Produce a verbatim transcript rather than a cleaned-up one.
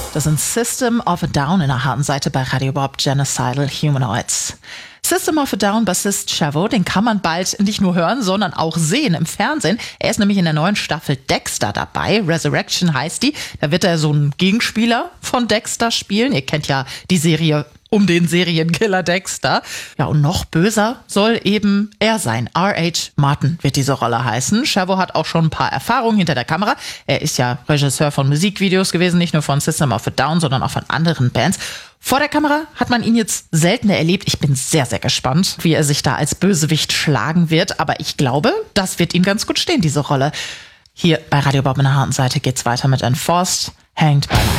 Das sind System of a Down in der harten Seite bei Radio Bob, Genocidal Humanoids. System of a Down Bassist Chavo, den kann man bald nicht nur hören, sondern auch sehen im Fernsehen. Er ist nämlich in der neuen Staffel Dexter dabei. Resurrection heißt die. Da wird er so einen Gegenspieler von Dexter spielen. Ihr kennt ja die Serie um den Serienkiller Dexter. Ja, und noch böser soll eben er sein. R H Martin wird diese Rolle heißen. Chavo hat auch schon ein paar Erfahrungen hinter der Kamera. Er ist ja Regisseur von Musikvideos gewesen, nicht nur von System of a Down, sondern auch von anderen Bands. Vor der Kamera hat man ihn jetzt seltener erlebt. Ich bin sehr, sehr gespannt, wie er sich da als Bösewicht schlagen wird. Aber ich glaube, das wird ihm ganz gut stehen, diese Rolle. Hier bei Radio Bob in der harten Seite geht's weiter mit Enforced, Hanged by Light.